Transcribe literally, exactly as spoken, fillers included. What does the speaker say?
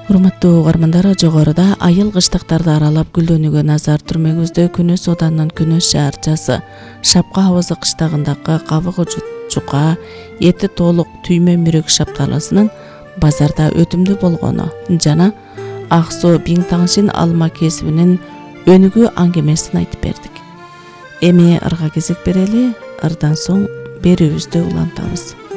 Урматтуу угармандар, жогоруда айыл кыштактарды аралап гүлдөнүүгө назар түрмөгүздө Күнөс Оданынын Күнөс шаарчасы Шапка абызы кыштагындагы кабыгы жука, эти толук түймө мүрөк шапталасынын базарда өтүмдүү болгону жана Ак суу Биң Таңшин алма кесибинин өнүгүү аңгемесин айтып бердик. Эми ырга кезек берели, ырдан соң берүүбүздү улантабыз.